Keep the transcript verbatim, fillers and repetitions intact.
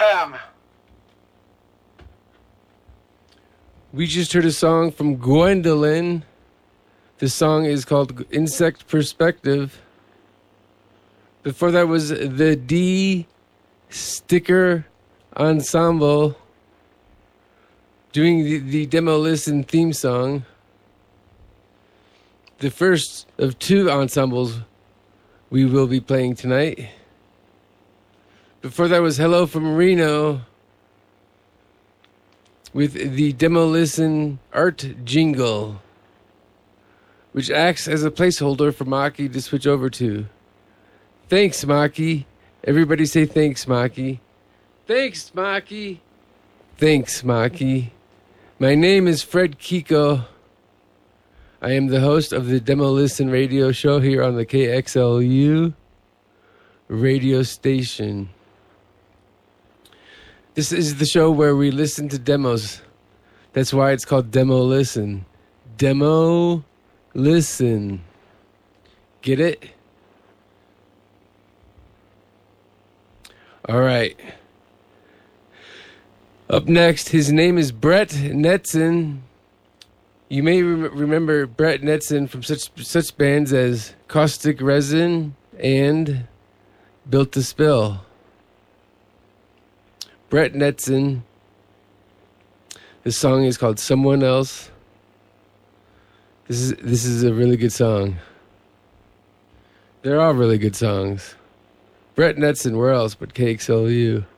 M. We just heard a song from Gwendolyn. The song is called Insect Perspective. Before that was the D Sticker Ensemble doing the, the Demo Listen theme song. The first of two ensembles we will be playing tonight. Before that was Hello from Reno with the Demo Listen art jingle, which acts as a placeholder for Maki to switch over to. Thanks, Maki. Everybody say thanks, Maki. Thanks, Maki. Thanks, Maki. My name is Fred Kiko. I am the host of the Demo Listen radio show here on the K X L U radio station. This is the show where we listen to demos. That's why it's called Demo Listen. Demo Listen. Get it? All right. Up next, his name is Brett Netson. You may re- remember Brett Netson from such such bands as Caustic Resin and Built to Spill. Brett Netson. The song is called Someone Else. This is this is a really good song. They're all really good songs. Brett Netson, where else but K X L U?